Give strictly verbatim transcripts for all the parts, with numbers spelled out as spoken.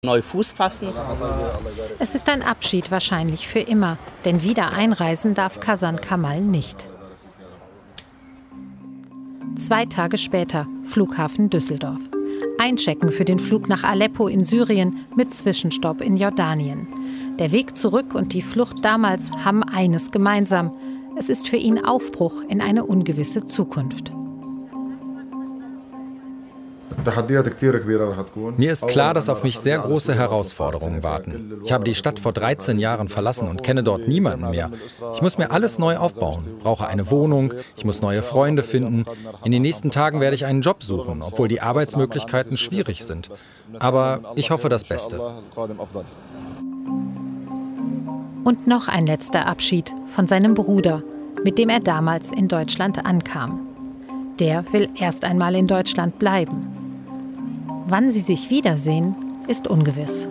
neu Fuß fassen. Es ist ein Abschied wahrscheinlich für immer, denn wieder einreisen darf Kazan Kamal nicht. Zwei Tage später, Flughafen Düsseldorf. Einchecken für den Flug nach Aleppo in Syrien mit Zwischenstopp in Jordanien. Der Weg zurück und die Flucht damals haben eines gemeinsam. Es ist für ihn Aufbruch in eine ungewisse Zukunft. Mir ist klar, dass auf mich sehr große Herausforderungen warten. Ich habe die Stadt vor dreizehn Jahren verlassen und kenne dort niemanden mehr. Ich muss mir alles neu aufbauen, brauche eine Wohnung, ich muss neue Freunde finden. In den nächsten Tagen werde ich einen Job suchen, obwohl die Arbeitsmöglichkeiten schwierig sind. Aber ich hoffe das Beste. Und noch ein letzter Abschied von seinem Bruder, mit dem er damals in Deutschland ankam. Der will erst einmal in Deutschland bleiben. Wann sie sich wiedersehen, ist ungewiss.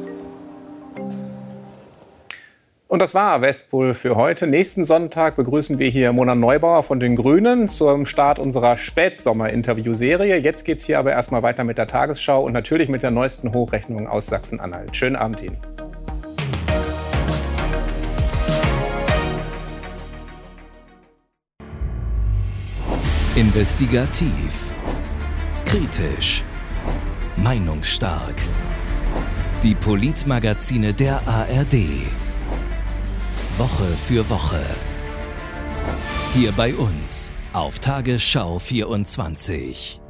Und das war Westpol für heute. Nächsten Sonntag begrüßen wir hier Mona Neubauer von den Grünen zum Start unserer Spätsommer-Interviewserie. Jetzt geht es hier aber erstmal weiter mit der Tagesschau und natürlich mit der neuesten Hochrechnung aus Sachsen-Anhalt. Schönen Abend Ihnen. Investigativ, kritisch, meinungsstark. Die Politmagazine der A R D. Woche für Woche. Hier bei uns auf Tagesschau vierundzwanzig.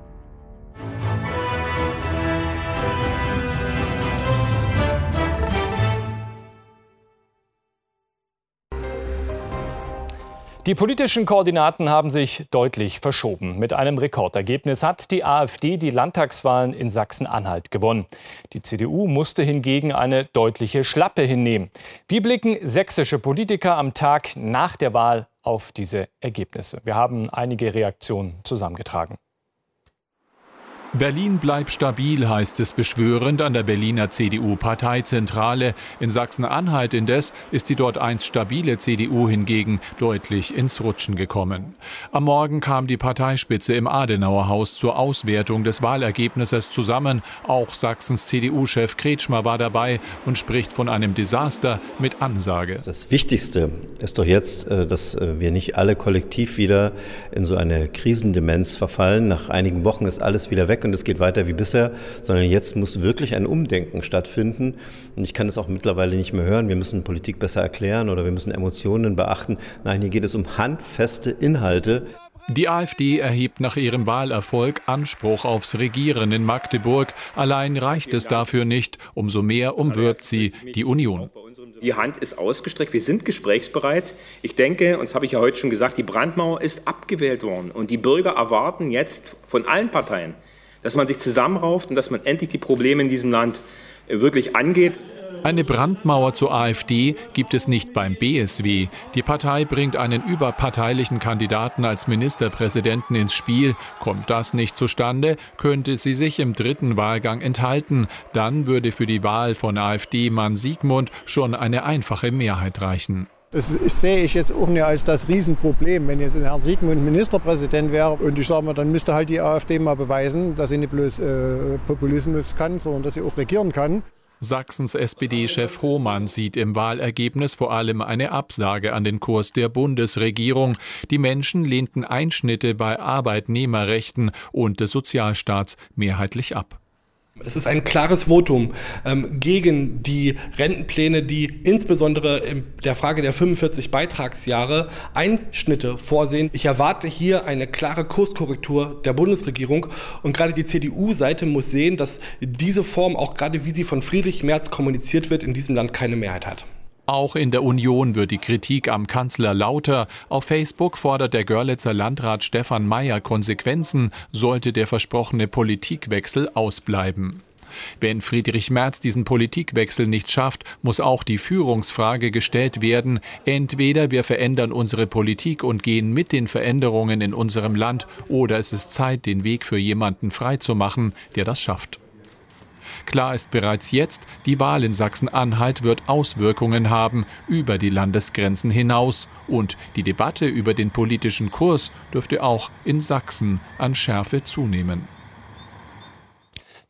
Die politischen Koordinaten haben sich deutlich verschoben. Mit einem Rekordergebnis hat die AfD die Landtagswahlen in Sachsen-Anhalt gewonnen. Die C D U musste hingegen eine deutliche Schlappe hinnehmen. Wie blicken sächsische Politiker am Tag nach der Wahl auf diese Ergebnisse? Wir haben einige Reaktionen zusammengetragen. Berlin bleibt stabil, heißt es beschwörend an der Berliner C D U-Parteizentrale. In Sachsen-Anhalt indes ist die dort einst stabile C D U hingegen deutlich ins Rutschen gekommen. Am Morgen kam die Parteispitze im Adenauerhaus zur Auswertung des Wahlergebnisses zusammen. Auch Sachsens C D U-Chef Kretschmer war dabei und spricht von einem Desaster mit Ansage. Das Wichtigste ist doch jetzt, dass wir nicht alle kollektiv wieder in so eine Krisendemenz verfallen. Nach einigen Wochen ist alles wieder weg und es geht weiter wie bisher, sondern jetzt muss wirklich ein Umdenken stattfinden. Und ich kann es auch mittlerweile nicht mehr hören, wir müssen Politik besser erklären oder wir müssen Emotionen beachten. Nein, hier geht es um handfeste Inhalte. Die AfD erhebt nach ihrem Wahlerfolg Anspruch aufs Regieren in Magdeburg. Allein reicht es dafür nicht. Umso mehr umwirbt sie die Union. Die Hand ist ausgestreckt, wir sind gesprächsbereit. Ich denke, und das habe ich ja heute schon gesagt, die Brandmauer ist abgewählt worden. Und die Bürger erwarten jetzt von allen Parteien, dass man sich zusammenrauft und dass man endlich die Probleme in diesem Land wirklich angeht. Eine Brandmauer zur AfD gibt es nicht beim B S W. Die Partei bringt einen überparteilichen Kandidaten als Ministerpräsidenten ins Spiel. Kommt das nicht zustande, könnte sie sich im dritten Wahlgang enthalten. Dann würde für die Wahl von AfD-Mann Siegmund schon eine einfache Mehrheit reichen. Das sehe ich jetzt auch nicht als das Riesenproblem, wenn jetzt Herr Siegmund Ministerpräsident wäre. Und ich sage mal, dann müsste halt die AfD mal beweisen, dass sie nicht bloß äh, Populismus kann, sondern dass sie auch regieren kann. Sachsens S P D-Chef Hohmann sieht im Wahlergebnis vor allem eine Absage an den Kurs der Bundesregierung. Die Menschen lehnten Einschnitte bei Arbeitnehmerrechten und des Sozialstaats mehrheitlich ab. Es ist ein klares Votum ähm, gegen die Rentenpläne, die insbesondere in der Frage der fünfundvierzig Beitragsjahre Einschnitte vorsehen. Ich erwarte hier eine klare Kurskorrektur der Bundesregierung. Und gerade die C D U-Seite muss sehen, dass diese Form, auch gerade wie sie von Friedrich Merz kommuniziert wird, in diesem Land keine Mehrheit hat. Auch in der Union wird die Kritik am Kanzler lauter. Auf Facebook fordert der Görlitzer Landrat Stefan Mayer Konsequenzen, sollte der versprochene Politikwechsel ausbleiben. Wenn Friedrich Merz diesen Politikwechsel nicht schafft, muss auch die Führungsfrage gestellt werden. Entweder wir verändern unsere Politik und gehen mit den Veränderungen in unserem Land, oder es ist Zeit, den Weg für jemanden freizumachen, der das schafft. Klar ist bereits jetzt, die Wahl in Sachsen-Anhalt wird Auswirkungen haben über die Landesgrenzen hinaus. Und die Debatte über den politischen Kurs dürfte auch in Sachsen an Schärfe zunehmen.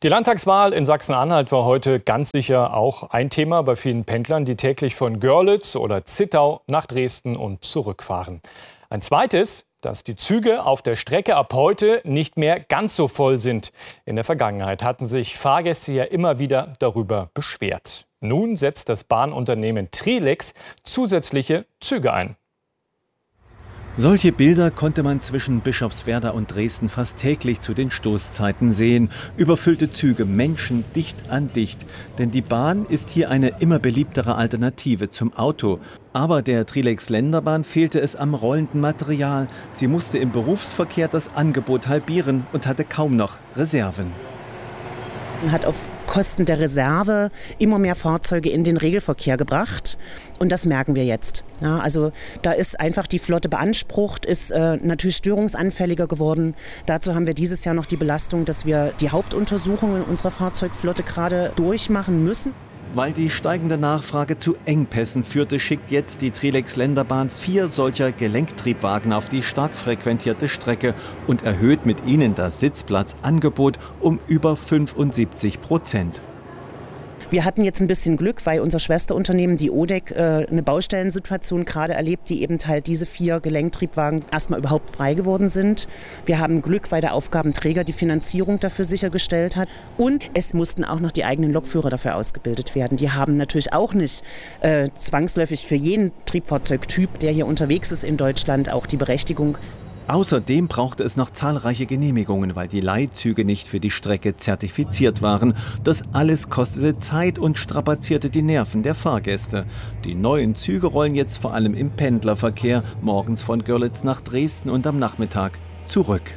Die Landtagswahl in Sachsen-Anhalt war heute ganz sicher auch ein Thema bei vielen Pendlern, die täglich von Görlitz oder Zittau nach Dresden und zurückfahren. Ein zweites, dass die Züge auf der Strecke ab heute nicht mehr ganz so voll sind. In der Vergangenheit hatten sich Fahrgäste ja immer wieder darüber beschwert. Nun setzt das Bahnunternehmen Trilex zusätzliche Züge ein. Solche Bilder konnte man zwischen Bischofswerda und Dresden fast täglich zu den Stoßzeiten sehen. Überfüllte Züge, Menschen dicht an dicht. Denn die Bahn ist hier eine immer beliebtere Alternative zum Auto. Aber der Trilex-Länderbahn fehlte es am rollenden Material. Sie musste im Berufsverkehr das Angebot halbieren und hatte kaum noch Reserven. Man hat auf Kosten der Reserve immer mehr Fahrzeuge in den Regelverkehr gebracht. Und das merken wir jetzt. Ja, also da ist einfach die Flotte beansprucht, ist äh, natürlich störungsanfälliger geworden. Dazu haben wir dieses Jahr noch die Belastung, dass wir die Hauptuntersuchungen unserer Fahrzeugflotte gerade durchmachen müssen. Weil die steigende Nachfrage zu Engpässen führte, schickt jetzt die Trilex-Länderbahn vier solcher Gelenktriebwagen auf die stark frequentierte Strecke und erhöht mit ihnen das Sitzplatzangebot um über fünfundsiebzig Prozent. Wir hatten jetzt ein bisschen Glück, weil unser Schwesterunternehmen, die O D E C, äh, eine Baustellensituation gerade erlebt, die eben halt diese vier Gelenktriebwagen erstmal überhaupt frei geworden sind. Wir haben Glück, weil der Aufgabenträger die Finanzierung dafür sichergestellt hat. Und es mussten auch noch die eigenen Lokführer dafür ausgebildet werden. Die haben natürlich auch nicht äh, zwangsläufig für jeden Triebfahrzeugtyp, der hier unterwegs ist in Deutschland, auch die Berechtigung. Außerdem brauchte es noch zahlreiche Genehmigungen, weil die Leihzüge nicht für die Strecke zertifiziert waren. Das alles kostete Zeit und strapazierte die Nerven der Fahrgäste. Die neuen Züge rollen jetzt vor allem im Pendlerverkehr, morgens von Görlitz nach Dresden und am Nachmittag zurück.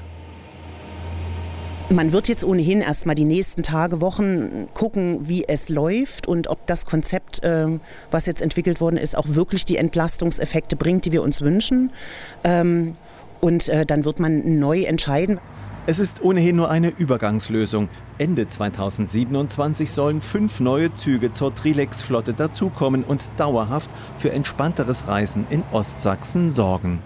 Man wird jetzt ohnehin erst mal die nächsten Tage, Wochen gucken, wie es läuft und ob das Konzept, äh, was jetzt entwickelt worden ist, auch wirklich die Entlastungseffekte bringt, die wir uns wünschen. Ähm, Und äh, dann wird man neu entscheiden. Es ist ohnehin nur eine Übergangslösung. Ende zweitausendsiebenundzwanzig sollen fünf neue Züge zur Trilex-Flotte dazukommen und dauerhaft für entspannteres Reisen in Ostsachsen sorgen.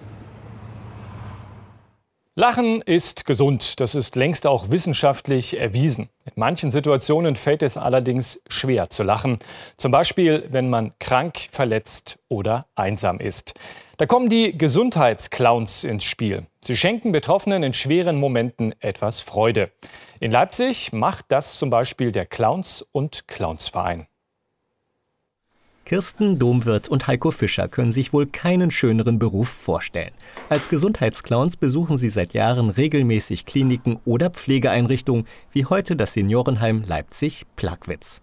Lachen ist gesund. Das ist längst auch wissenschaftlich erwiesen. In manchen Situationen fällt es allerdings schwer zu lachen. Zum Beispiel, wenn man krank, verletzt oder einsam ist. Da kommen die Gesundheitsclowns ins Spiel. Sie schenken Betroffenen in schweren Momenten etwas Freude. In Leipzig macht das zum Beispiel der Clowns- und Clownsverein. Kirsten Domwirth und Heiko Fischer können sich wohl keinen schöneren Beruf vorstellen. Als Gesundheitsclowns besuchen sie seit Jahren regelmäßig Kliniken oder Pflegeeinrichtungen, wie heute das Seniorenheim Leipzig-Plagwitz.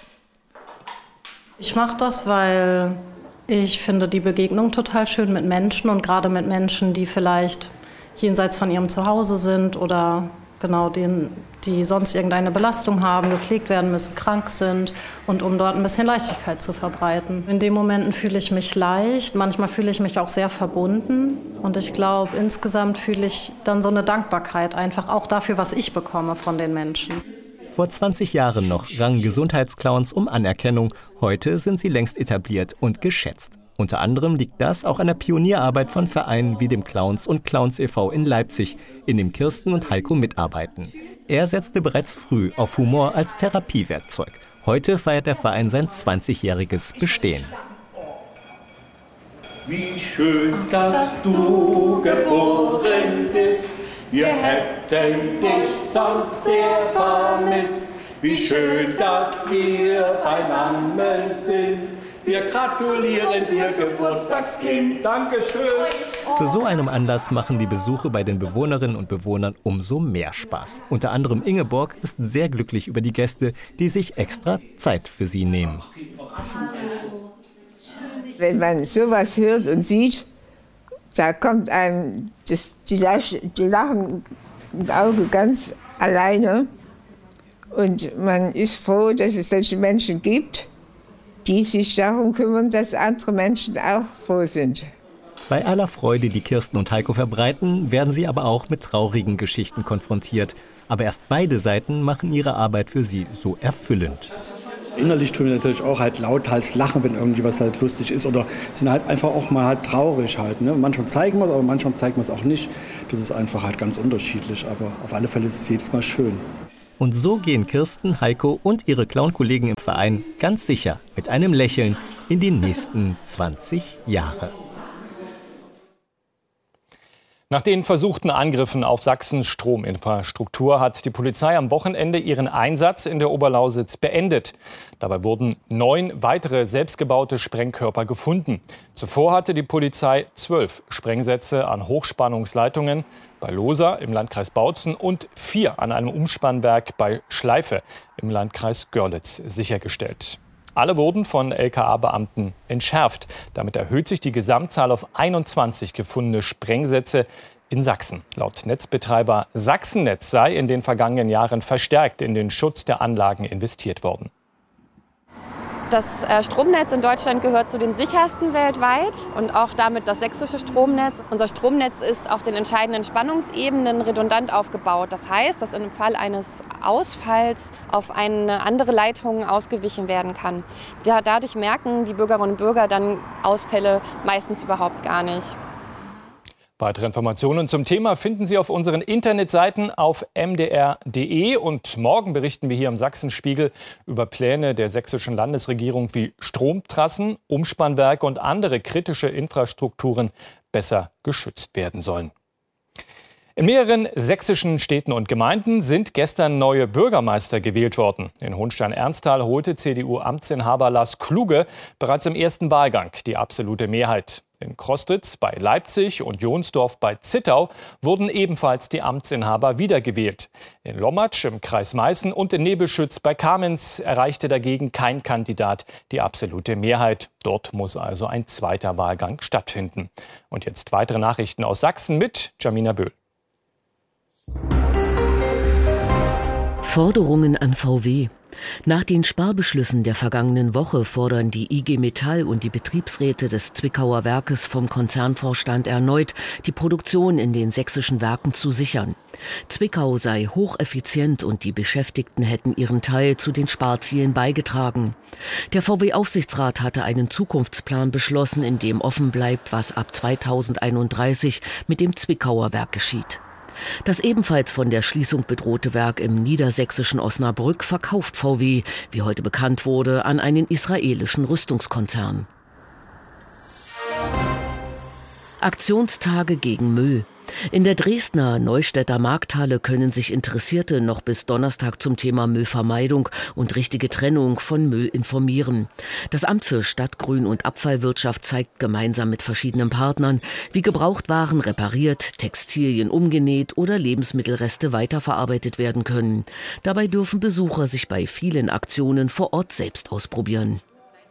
Ich mache das, weil ich finde die Begegnung total schön mit Menschen und gerade mit Menschen, die vielleicht jenseits von ihrem Zuhause sind oder genau denen, die sonst irgendeine Belastung haben, gepflegt werden müssen, krank sind und um dort ein bisschen Leichtigkeit zu verbreiten. In den Momenten fühle ich mich leicht, manchmal fühle ich mich auch sehr verbunden und ich glaube, insgesamt fühle ich dann so eine Dankbarkeit einfach auch dafür, was ich bekomme von den Menschen. Vor zwanzig Jahren noch rangen Gesundheitsclowns um Anerkennung. Heute sind sie längst etabliert und geschätzt. Unter anderem liegt das auch an der Pionierarbeit von Vereinen wie dem Clowns und Clowns e V in Leipzig, in dem Kirsten und Heiko mitarbeiten. Er setzte bereits früh auf Humor als Therapiewerkzeug. Heute feiert der Verein sein zwanzigjähriges Bestehen. Wie schön, dass du geboren bist. Wir hätten dich sonst sehr vermisst. Wie schön, dass wir beisammen sind. Wir gratulieren dir, Geburtstagskind. Dankeschön. Zu so einem Anlass machen die Besuche bei den Bewohnerinnen und Bewohnern umso mehr Spaß. Unter anderem Ingeborg ist sehr glücklich über die Gäste, die sich extra Zeit für sie nehmen. Wenn man sowas hört und sieht, da kommt einem das, die, die Lachen im Auge ganz alleine. Und man ist froh, dass es solche Menschen gibt, die sich darum kümmern, dass andere Menschen auch froh sind. Bei aller Freude, die Kirsten und Heiko verbreiten, werden sie aber auch mit traurigen Geschichten konfrontiert. Aber erst beide Seiten machen ihre Arbeit für sie so erfüllend. Innerlich tun wir natürlich auch halt lauthals lachen, wenn irgendwie was halt lustig ist oder sind halt einfach auch mal halt traurig halt. Ne? Manchmal zeigen wir es, aber manchmal zeigen wir es auch nicht. Das ist einfach halt ganz unterschiedlich, aber auf alle Fälle ist es jedes Mal schön. Und so gehen Kirsten, Heiko und ihre Clownkollegen im Verein ganz sicher mit einem Lächeln in die nächsten zwanzig Jahre. Nach den versuchten Angriffen auf Sachsens Strominfrastruktur hat die Polizei am Wochenende ihren Einsatz in der Oberlausitz beendet. Dabei wurden neun weitere selbstgebaute Sprengkörper gefunden. Zuvor hatte die Polizei zwölf Sprengsätze an Hochspannungsleitungen bei Losa im Landkreis Bautzen und vier an einem Umspannwerk bei Schleife im Landkreis Görlitz sichergestellt. Alle wurden von L K A-Beamten entschärft. Damit erhöht sich die Gesamtzahl auf einundzwanzig gefundene Sprengsätze in Sachsen. Laut Netzbetreiber Sachsennetz sei in den vergangenen Jahren verstärkt in den Schutz der Anlagen investiert worden. Das Stromnetz in Deutschland gehört zu den sichersten weltweit und auch damit das sächsische Stromnetz. Unser Stromnetz ist auf den entscheidenden Spannungsebenen redundant aufgebaut. Das heißt, dass im Fall eines Ausfalls auf eine andere Leitung ausgewichen werden kann. Dadurch merken die Bürgerinnen und Bürger dann Ausfälle meistens überhaupt gar nicht. Weitere Informationen zum Thema finden Sie auf unseren Internetseiten auf m d r punkt d e. Und morgen berichten wir hier im Sachsenspiegel über Pläne der sächsischen Landesregierung, wie Stromtrassen, Umspannwerke und andere kritische Infrastrukturen besser geschützt werden sollen. In mehreren sächsischen Städten und Gemeinden sind gestern neue Bürgermeister gewählt worden. In Hohenstein-Ernsthal holte C D U-Amtsinhaber Lars Kluge bereits im ersten Wahlgang die absolute Mehrheit. In Krostritz bei Leipzig und Jonsdorf bei Zittau wurden ebenfalls die Amtsinhaber wiedergewählt. In Lommatsch im Kreis Meißen und in Nebelschütz bei Kamenz erreichte dagegen kein Kandidat die absolute Mehrheit. Dort muss also ein zweiter Wahlgang stattfinden. Und jetzt weitere Nachrichten aus Sachsen mit Jamina Böhl. Forderungen an V W. Nach den Sparbeschlüssen der vergangenen Woche fordern die I G Metall und die Betriebsräte des Zwickauer Werkes vom Konzernvorstand erneut, die Produktion in den sächsischen Werken zu sichern. Zwickau sei hocheffizient und die Beschäftigten hätten ihren Teil zu den Sparzielen beigetragen. Der V W-Aufsichtsrat hatte einen Zukunftsplan beschlossen, in dem offen bleibt, was ab zweitausendeinunddreißig mit dem Zwickauer Werk geschieht. Das ebenfalls von der Schließung bedrohte Werk im niedersächsischen Osnabrück verkauft V W, wie heute bekannt wurde, an einen israelischen Rüstungskonzern. Aktionstage gegen Müll. In der Dresdner Neustädter Markthalle können sich Interessierte noch bis Donnerstag zum Thema Müllvermeidung und richtige Trennung von Müll informieren. Das Amt für Stadtgrün und Abfallwirtschaft zeigt gemeinsam mit verschiedenen Partnern, wie Gebrauchtwaren repariert, Textilien umgenäht oder Lebensmittelreste weiterverarbeitet werden können. Dabei dürfen Besucher sich bei vielen Aktionen vor Ort selbst ausprobieren.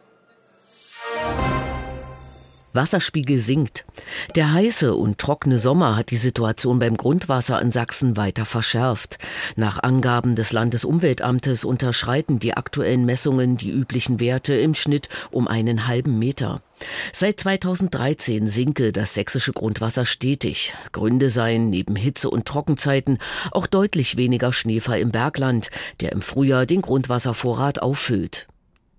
Wasserspiegel sinkt. Der heiße und trockene Sommer hat die Situation beim Grundwasser in Sachsen weiter verschärft. Nach Angaben des Landesumweltamtes unterschreiten die aktuellen Messungen die üblichen Werte im Schnitt um einen halben Meter. Seit zweitausenddreizehn sinke das sächsische Grundwasser stetig. Gründe seien neben Hitze- und Trockenzeiten auch deutlich weniger Schneefall im Bergland, der im Frühjahr den Grundwasservorrat auffüllt.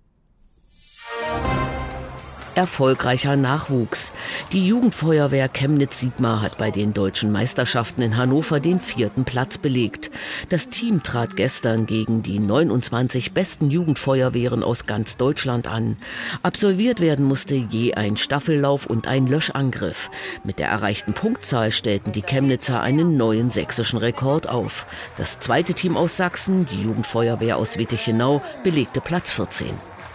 Erfolgreicher Nachwuchs. Die Jugendfeuerwehr Chemnitz-Sigma hat bei den deutschen Meisterschaften in Hannover den vierten Platz belegt. Das Team trat gestern gegen die neunundzwanzig besten Jugendfeuerwehren aus ganz Deutschland an. Absolviert werden musste je ein Staffellauf und ein Löschangriff. Mit der erreichten Punktzahl stellten die Chemnitzer einen neuen sächsischen Rekord auf. Das zweite Team aus Sachsen, die Jugendfeuerwehr aus Wittichenau, belegte Platz vierzehn.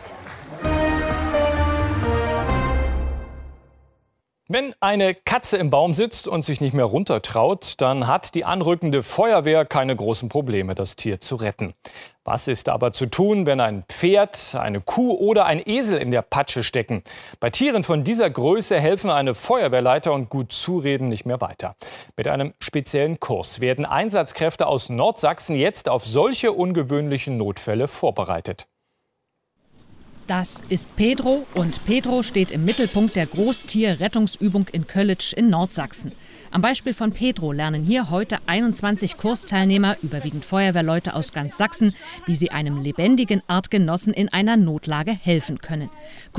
Wenn eine Katze im Baum sitzt und sich nicht mehr runtertraut, dann hat die anrückende Feuerwehr keine großen Probleme, das Tier zu retten. Was ist aber zu tun, wenn ein Pferd, eine Kuh oder ein Esel in der Patsche stecken? Bei Tieren von dieser Größe helfen eine Feuerwehrleiter und gut Zureden nicht mehr weiter. Mit einem speziellen Kurs werden Einsatzkräfte aus Nordsachsen jetzt auf solche ungewöhnlichen Notfälle vorbereitet. Das ist Pedro und Pedro steht im Mittelpunkt der Großtierrettungsübung in Köllitsch in Nordsachsen. Am Beispiel von Pedro lernen hier heute einundzwanzig Kursteilnehmer, überwiegend Feuerwehrleute aus ganz Sachsen, wie sie einem lebendigen Artgenossen in einer Notlage helfen können.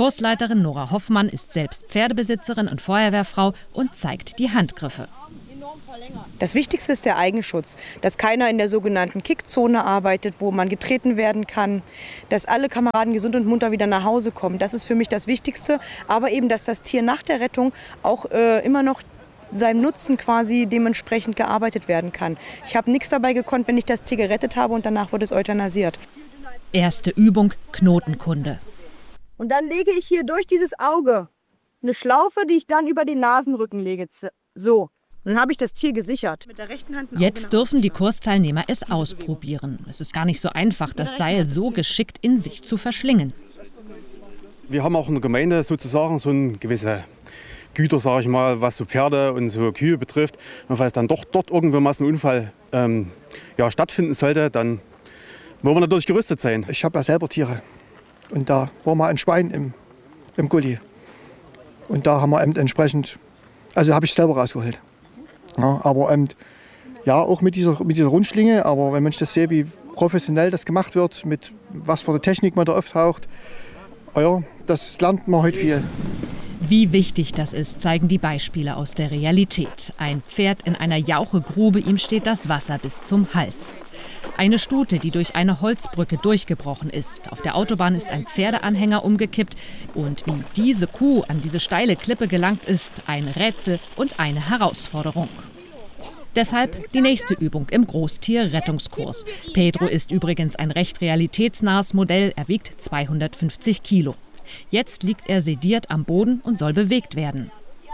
Kursleiterin Nora Hoffmann ist selbst Pferdebesitzerin und Feuerwehrfrau und zeigt die Handgriffe. Das Wichtigste ist der Eigenschutz, dass keiner in der sogenannten Kickzone arbeitet, wo man getreten werden kann, dass alle Kameraden gesund und munter wieder nach Hause kommen. Das ist für mich das Wichtigste, aber eben, dass das Tier nach der Rettung auch äh, immer noch seinem Nutzen quasi dementsprechend gearbeitet werden kann. Ich habe nichts dabei gekonnt, wenn ich das Tier gerettet habe und danach wurde es euthanasiert. Erste Übung, Knotenkunde. Und dann lege ich hier durch dieses Auge eine Schlaufe, die ich dann über den Nasenrücken lege. So, dann habe ich das Tier gesichert. Mit der rechten Hand Jetzt dürfen die Kursteilnehmer es ausprobieren. Es ist gar nicht so einfach, das Seil so geschickt in sich zu verschlingen. Wir haben auch in der Gemeinde sozusagen so ein gewisse Güter, sage ich mal, was so Pferde und so Kühe betrifft. Und falls dann doch dort irgendwo mal so ein Unfall ähm, ja, stattfinden sollte, dann wollen wir natürlich gerüstet sein. Ich habe ja selber Tiere. Und da war mal ein Schwein im, im Gully. Und da haben wir eben entsprechend, also habe ich selber rausgeholt. Ja, aber eben, ja, auch mit dieser, mit dieser Rundschlinge. Aber wenn ich das sehe, wie professionell das gemacht wird, mit was für eine Technik man da auftaucht, ja, das lernt man heute viel. Wie wichtig das ist, zeigen die Beispiele aus der Realität. Ein Pferd in einer Jauchegrube, ihm steht das Wasser bis zum Hals. Eine Stute, die durch eine Holzbrücke durchgebrochen ist. Auf der Autobahn ist ein Pferdeanhänger umgekippt. Und wie diese Kuh an diese steile Klippe gelangt ist, ein Rätsel und eine Herausforderung. Deshalb die nächste Übung im Großtierrettungskurs. Pedro ist übrigens ein recht realitätsnahes Modell. Er wiegt zweihundertfünfzig Kilo. Jetzt liegt er sediert am Boden und soll bewegt werden.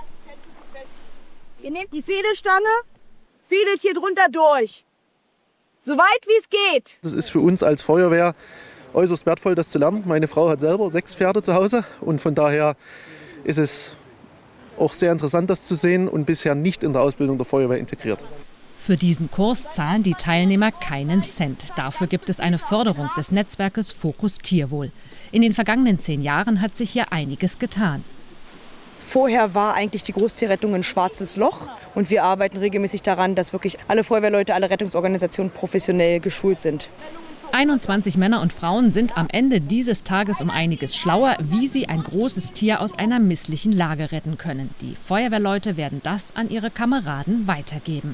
Ihr nehmt die Fehdestange, fädelt hier drunter durch. So weit wie es geht. Das ist für uns als Feuerwehr äußerst wertvoll, das zu lernen. Meine Frau hat selber sechs Pferde zu Hause und von daher ist es auch sehr interessant, das zu sehen und bisher nicht in der Ausbildung der Feuerwehr integriert. Für diesen Kurs zahlen die Teilnehmer keinen Cent. Dafür gibt es eine Förderung des Netzwerkes Fokus Tierwohl. In den vergangenen zehn Jahren hat sich hier einiges getan. Vorher war eigentlich die Großtierrettung ein schwarzes Loch und wir arbeiten regelmäßig daran, dass wirklich alle Feuerwehrleute, alle Rettungsorganisationen professionell geschult sind. einundzwanzig Männer und Frauen sind am Ende dieses Tages um einiges schlauer, wie sie ein großes Tier aus einer misslichen Lage retten können. Die Feuerwehrleute werden das an ihre Kameraden weitergeben.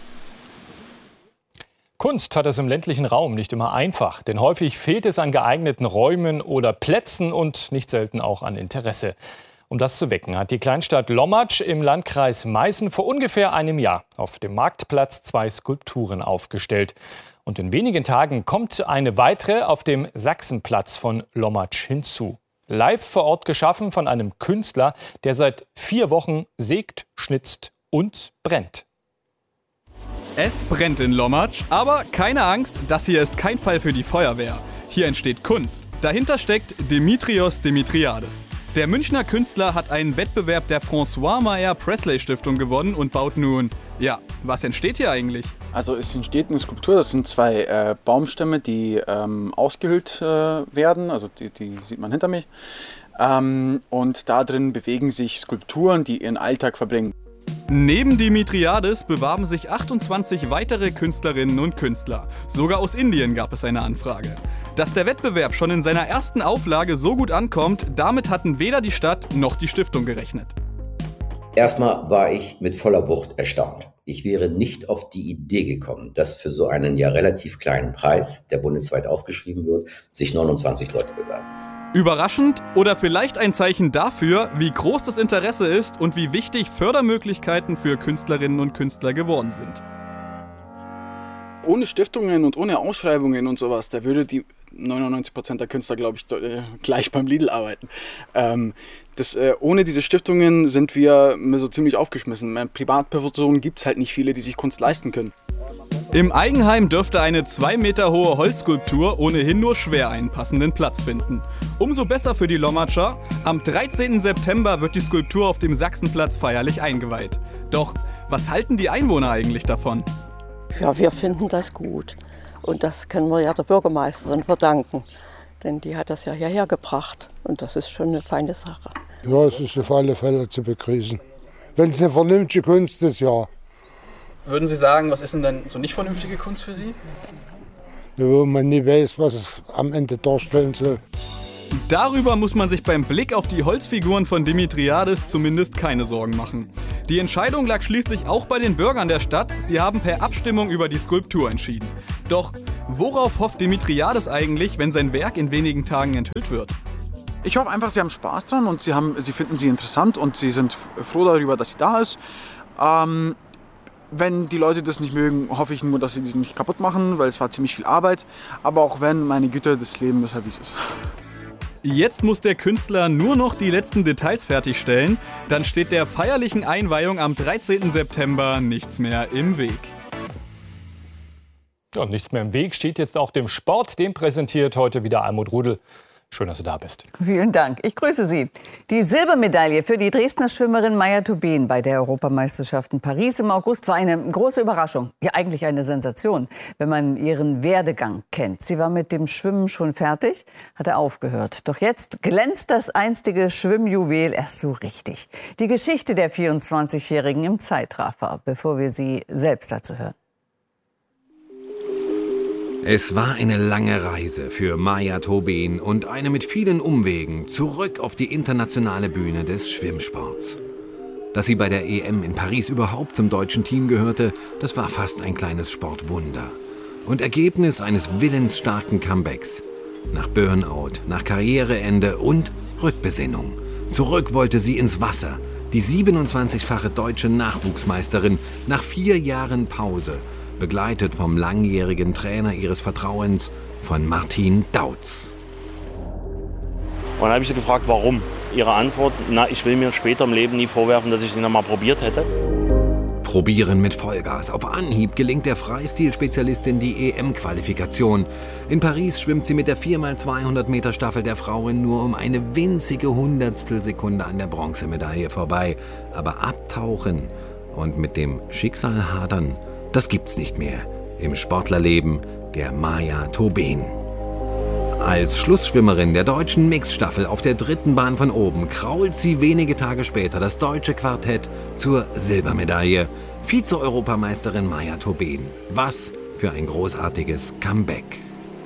Kunst hat es im ländlichen Raum nicht immer einfach, denn häufig fehlt es an geeigneten Räumen oder Plätzen und nicht selten auch an Interesse. Um das zu wecken, hat die Kleinstadt Lommatsch im Landkreis Meißen vor ungefähr einem Jahr auf dem Marktplatz zwei Skulpturen aufgestellt. Und in wenigen Tagen kommt eine weitere auf dem Sachsenplatz von Lommatsch hinzu. Live vor Ort geschaffen von einem Künstler, der seit vier Wochen sägt, schnitzt und brennt. Es brennt in Lommatsch, aber keine Angst, das hier ist kein Fall für die Feuerwehr. Hier entsteht Kunst. Dahinter steckt Dimitrios Dimitriades. Der Münchner Künstler hat einen Wettbewerb der François Meyer Presley Stiftung gewonnen und baut nun, ja, was entsteht hier eigentlich? Also es entsteht eine Skulptur, das sind zwei äh, Baumstämme, die ähm, ausgehöhlt äh, werden, also die, die sieht man hinter mich. Ähm, und da drin bewegen sich Skulpturen, die ihren Alltag verbringen. Neben Dimitriades bewarben sich achtundzwanzig weitere Künstlerinnen und Künstler. Sogar aus Indien gab es eine Anfrage. Dass der Wettbewerb schon in seiner ersten Auflage so gut ankommt, damit hatten weder die Stadt noch die Stiftung gerechnet. Erstmal war ich mit voller Wucht erstaunt. Ich wäre nicht auf die Idee gekommen, dass für so einen ja relativ kleinen Preis, der bundesweit ausgeschrieben wird, sich neunundzwanzig Leute bewerben. Überraschend oder vielleicht ein Zeichen dafür, wie groß das Interesse ist und wie wichtig Fördermöglichkeiten für Künstlerinnen und Künstler geworden sind. Ohne Stiftungen und ohne Ausschreibungen und sowas, da würde die neunundneunzig Prozent der Künstler, glaube ich, gleich beim Lidl arbeiten. Ähm, das, äh, ohne diese Stiftungen sind wir so ziemlich aufgeschmissen. Privatpersonen gibt es halt nicht viele, die sich Kunst leisten können. Im Eigenheim dürfte eine zwei Meter hohe Holzskulptur ohnehin nur schwer einen passenden Platz finden. Umso besser für die Lommatscher. Am dreizehnten September wird die Skulptur auf dem Sachsenplatz feierlich eingeweiht. Doch was halten die Einwohner eigentlich davon? Ja, wir finden das gut. Und das können wir ja der Bürgermeisterin verdanken. Denn die hat das ja hierher gebracht. Und das ist schon eine feine Sache. Ja, es ist auf alle Fälle zu begrüßen. Wenn es eine vernünftige Kunst ist, ja. Würden Sie sagen, was ist denn dann so nicht vernünftige Kunst für Sie? Wo man nie weiß, was es am Ende darstellen soll. Darüber muss man sich beim Blick auf die Holzfiguren von Dimitriades zumindest keine Sorgen machen. Die Entscheidung lag schließlich auch bei den Bürgern der Stadt. Sie haben per Abstimmung über die Skulptur entschieden. Doch worauf hofft Dimitriades eigentlich, wenn sein Werk in wenigen Tagen enthüllt wird? Ich hoffe einfach, Sie haben Spaß dran und Sie, haben, Sie finden sie interessant und Sie sind froh darüber, dass sie da ist. Ähm, wenn die Leute das nicht mögen, hoffe ich nur, dass sie das nicht kaputt machen, weil es war ziemlich viel Arbeit. Aber auch wenn, meine Güte, das Leben ist halt, wie es ist. Jetzt muss der Künstler nur noch die letzten Details fertigstellen. Dann steht der feierlichen Einweihung am dreizehnten September nichts mehr im Weg. Ja, und nichts mehr im Weg steht jetzt auch dem Sport. Den präsentiert heute wieder Almut Rudel. Schön, dass du da bist. Vielen Dank. Ich grüße Sie. Die Silbermedaille für die Dresdner Schwimmerin Maya Tobin bei der Europameisterschaft in Paris im August war eine große Überraschung. Ja, eigentlich eine Sensation, wenn man ihren Werdegang kennt. Sie war mit dem Schwimmen schon fertig, hatte aufgehört. Doch jetzt glänzt das einstige Schwimmjuwel erst so richtig. Die Geschichte der vierundzwanzigjährigen im Zeitraffer, bevor wir sie selbst dazu hören. Es war eine lange Reise für Maya Tobin und eine mit vielen Umwegen zurück auf die internationale Bühne des Schwimmsports. Dass sie bei der E M in Paris überhaupt zum deutschen Team gehörte, das war fast ein kleines Sportwunder. Und Ergebnis eines willensstarken Comebacks. Nach Burnout, nach Karriereende und Rückbesinnung. Zurück wollte sie ins Wasser, die siebenundzwanzigfache deutsche Nachwuchsmeisterin, nach vier Jahren Pause, begleitet vom langjährigen Trainer ihres Vertrauens, von Martin Dautz. Und dann habe ich sie gefragt, warum? Ihre Antwort, na, ich will mir später im Leben nie vorwerfen, dass ich es noch mal probiert hätte. Probieren mit Vollgas. Auf Anhieb gelingt der Freistil-Spezialistin die E M-Qualifikation. In Paris schwimmt sie mit der vier mal zweihundert Meter Staffel der Frauen nur um eine winzige Hundertstelsekunde an der Bronzemedaille vorbei. Aber abtauchen und mit dem Schicksal hadern, das gibt's nicht mehr im Sportlerleben der Maya Tobin. Als Schlussschwimmerin der deutschen Mixstaffel auf der dritten Bahn von oben krault sie wenige Tage später das deutsche Quartett zur Silbermedaille. Vize-Europameisterin Maya Tobin. Was für ein großartiges Comeback.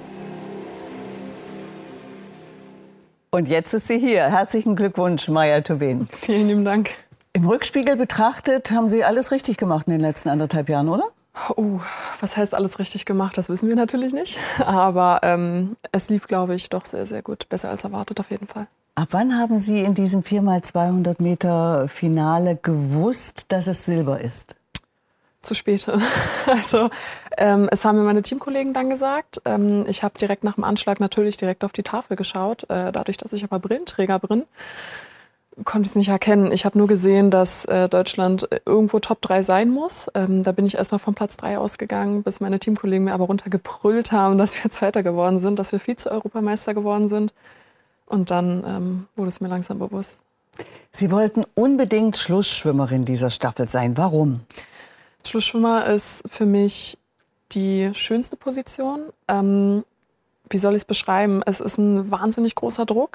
Und jetzt ist sie hier. Herzlichen Glückwunsch, Maya Tobin. Vielen lieben Dank. Im Rückspiegel betrachtet haben Sie alles richtig gemacht in den letzten anderthalb Jahren, oder? Oh, was heißt alles richtig gemacht? Das wissen wir natürlich nicht. Aber ähm, es lief, glaube ich, doch sehr, sehr gut. Besser als erwartet auf jeden Fall. Ab wann haben Sie in diesem vier mal zweihundert Meter Finale gewusst, dass es Silber ist? Zu spät. Also ähm, es haben mir meine Teamkollegen dann gesagt. Ähm, ich habe direkt nach dem Anschlag natürlich direkt auf die Tafel geschaut. Äh, dadurch, dass ich aber Brillenträger bin, konnte ich es nicht erkennen. Ich habe nur gesehen, dass äh, Deutschland irgendwo Top drei sein muss. Ähm, da bin ich erstmal von Platz drei ausgegangen, bis meine Teamkollegen mir aber runtergebrüllt haben, dass wir Zweiter geworden sind, dass wir Vize-Europameister geworden sind. Und dann ähm, wurde es mir langsam bewusst. Sie wollten unbedingt Schlussschwimmerin dieser Staffel sein. Warum? Schlussschwimmer ist für mich die schönste Position. Ähm, wie soll ich es beschreiben? Es ist ein wahnsinnig großer Druck.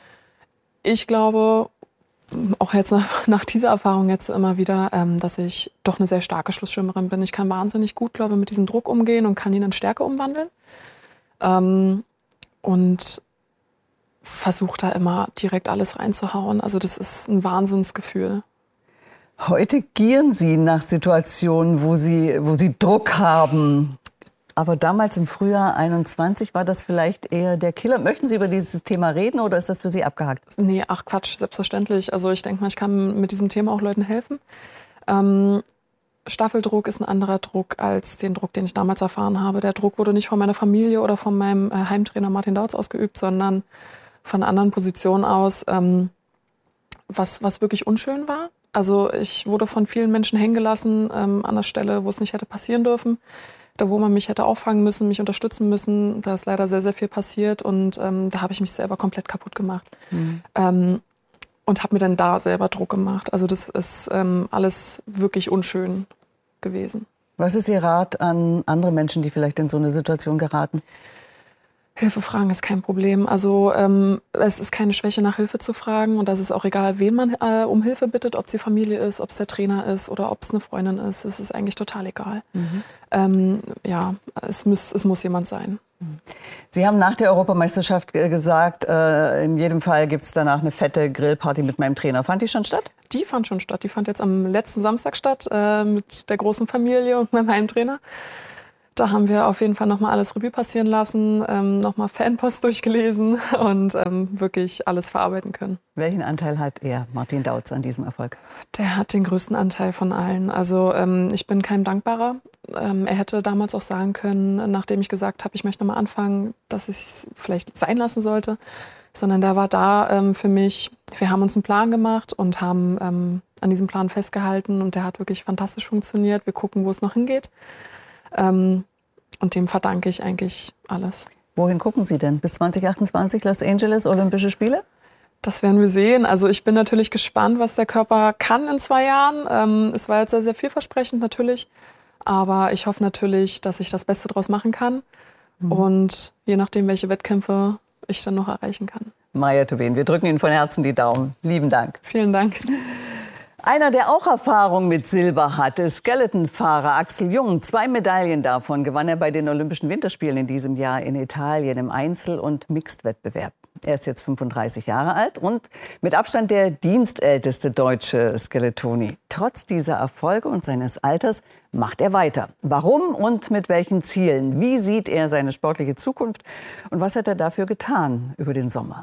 Ich glaube, auch jetzt nach, nach dieser Erfahrung jetzt immer wieder, ähm, dass ich doch eine sehr starke Schlussschwimmerin bin. Ich kann wahnsinnig gut, glaube ich, mit diesem Druck umgehen und kann ihn in Stärke umwandeln. Ähm, und versuche da immer direkt alles reinzuhauen. Also das ist ein Wahnsinnsgefühl. Heute gieren Sie nach Situationen, wo Sie, wo Sie Druck haben. Aber damals im Frühjahr einundzwanzig war das vielleicht eher der Killer. Möchten Sie über dieses Thema reden oder ist das für Sie abgehakt? Nee, ach Quatsch, selbstverständlich. Also ich denke mal, ich kann mit diesem Thema auch Leuten helfen. Ähm, Staffeldruck ist ein anderer Druck als den Druck, den ich damals erfahren habe. Der Druck wurde nicht von meiner Familie oder von meinem äh, Heimtrainer Martin Dautz ausgeübt, sondern von einer anderen Position aus, ähm, was, was wirklich unschön war. Also ich wurde von vielen Menschen hängen gelassen ähm, an der Stelle, wo es nicht hätte passieren dürfen. Da, wo man mich hätte auffangen müssen, mich unterstützen müssen. Da ist leider sehr, sehr viel passiert und ähm, da habe ich mich selber komplett kaputt gemacht. Mhm. Ähm, und habe mir dann da selber Druck gemacht. Also das ist ähm, alles wirklich unschön gewesen. Was ist Ihr Rat an andere Menschen, die vielleicht in so eine Situation geraten? Hilfe fragen ist kein Problem. Also ähm, es ist keine Schwäche, nach Hilfe zu fragen. Und das ist auch egal, wen man äh, um Hilfe bittet, ob es die Familie ist, ob es der Trainer ist oder ob es eine Freundin ist. Es ist eigentlich total egal. Mhm. Ähm, ja, es muss, es muss jemand sein. Sie haben nach der Europameisterschaft gesagt, äh, in jedem Fall gibt es danach eine fette Grillparty mit meinem Trainer. Fand die schon statt? Die fand schon statt. Die fand jetzt am letzten Samstag statt äh, mit der großen Familie und meinem Heimtrainer. Da haben wir auf jeden Fall nochmal alles Revue passieren lassen, ähm, nochmal Fanpost durchgelesen und ähm, wirklich alles verarbeiten können. Welchen Anteil hat er, Martin Dautz, an diesem Erfolg? Der hat den größten Anteil von allen. Also ähm, ich bin keinem dankbarer. Ähm, er hätte damals auch sagen können, nachdem ich gesagt habe, ich möchte nochmal anfangen, dass ich es vielleicht sein lassen sollte. Sondern der war da ähm, für mich. Wir haben uns einen Plan gemacht und haben ähm, an diesem Plan festgehalten. Und der hat wirklich fantastisch funktioniert. Wir gucken, wo es noch hingeht. Ähm, und dem verdanke ich eigentlich alles. Wohin gucken Sie denn? Bis zwanzig achtundzwanzig Los Angeles, Olympische Spiele? Das werden wir sehen. Also ich bin natürlich gespannt, was der Körper kann in zwei Jahren. Ähm, es war jetzt sehr, sehr vielversprechend natürlich. Aber ich hoffe natürlich, dass ich das Beste daraus machen kann. Mhm. Und je nachdem, welche Wettkämpfe ich dann noch erreichen kann. Maya Tobin, wir drücken Ihnen von Herzen die Daumen. Lieben Dank. Vielen Dank. Einer, der auch Erfahrung mit Silber hatte, Skeletonfahrer Axel Jung. Zwei Medaillen davon gewann er bei den Olympischen Winterspielen in diesem Jahr in Italien im Einzel- und Mixed-Wettbewerb. Er ist jetzt fünfunddreißig Jahre alt und mit Abstand der dienstälteste deutsche Skeletoni. Trotz dieser Erfolge und seines Alters macht er weiter. Warum und mit welchen Zielen? Wie sieht er seine sportliche Zukunft? Und was hat er dafür getan über den Sommer?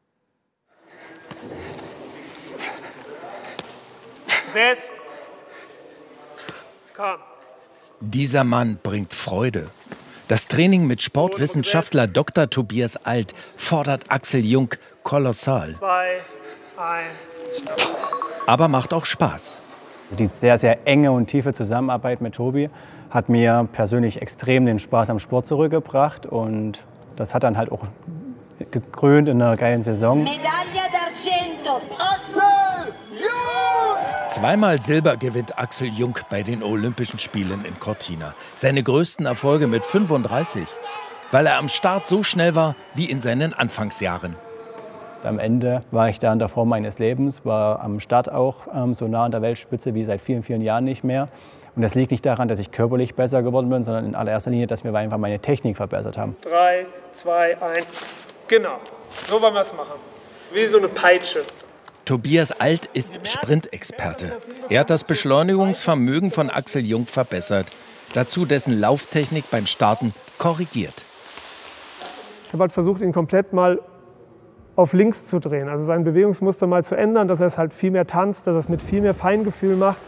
Sess. Komm. Dieser Mann bringt Freude. Das Training mit Sportwissenschaftler Doktor Tobias Alt fordert Axel Jung kolossal. Zwei, eins, aber macht auch Spaß. Die sehr, sehr enge und tiefe Zusammenarbeit mit Tobi hat mir persönlich extrem den Spaß am Sport zurückgebracht. Und das hat dann halt auch gekrönt in einer geilen Saison. Medaille d'argento. Axel Jung! Zweimal Silber gewinnt Axel Jung bei den Olympischen Spielen in Cortina. Seine größten Erfolge mit fünfunddreißig, weil er am Start so schnell war wie in seinen Anfangsjahren. Am Ende war ich da in der Form meines Lebens, war am Start auch ähm, so nah an der Weltspitze wie seit vielen, vielen Jahren nicht mehr. Und das liegt nicht daran, dass ich körperlich besser geworden bin, sondern in allererster Linie, dass wir einfach meine Technik verbessert haben. Drei, zwei, eins. Genau. So wollen wir es machen. Wie so eine Peitsche. Tobias Alt ist Sprintexperte. Er hat das Beschleunigungsvermögen von Axel Jung verbessert. Dazu dessen Lauftechnik beim Starten korrigiert. Ich habe halt versucht, ihn komplett mal auf links zu drehen, also sein Bewegungsmuster mal zu ändern, dass er es halt viel mehr tanzt, dass er es mit viel mehr Feingefühl macht.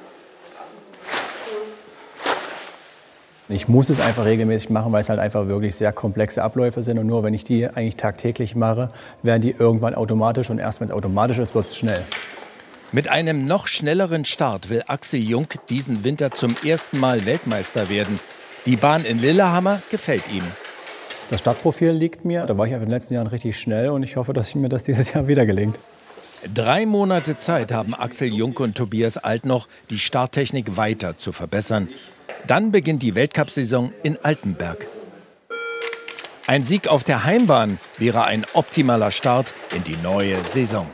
Ich muss es einfach regelmäßig machen, weil es halt einfach wirklich sehr komplexe Abläufe sind. Und nur wenn ich die eigentlich tagtäglich mache, werden die irgendwann automatisch. Und erst wenn es automatisch ist, wird es schnell. Mit einem noch schnelleren Start will Axel Jung diesen Winter zum ersten Mal Weltmeister werden. Die Bahn in Lillehammer gefällt ihm. Das Startprofil liegt mir. Da war ich in den letzten Jahren richtig schnell. Und ich hoffe, dass mir das dieses Jahr wieder gelingt. Drei Monate Zeit haben Axel Jung und Tobias Alt noch, die Starttechnik weiter zu verbessern. Dann beginnt die Weltcup-Saison in Altenberg. Ein Sieg auf der Heimbahn wäre ein optimaler Start in die neue Saison.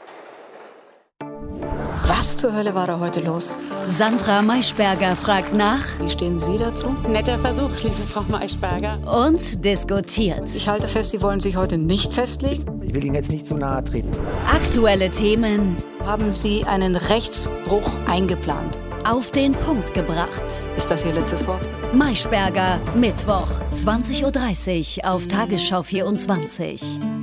Was zur Hölle war da heute los? Sandra Maischberger fragt nach. Wie stehen Sie dazu? Netter Versuch, liebe Frau Maischberger. Und diskutiert. Ich halte fest, Sie wollen sich heute nicht festlegen. Ich will Ihnen jetzt nicht zu nahe treten. Aktuelle Themen. Haben Sie einen Rechtsbruch eingeplant? Auf den Punkt gebracht. Ist das Ihr letztes Wort? Maischberger, Mittwoch, zwanzig Uhr dreißig auf Tagesschau vierundzwanzig.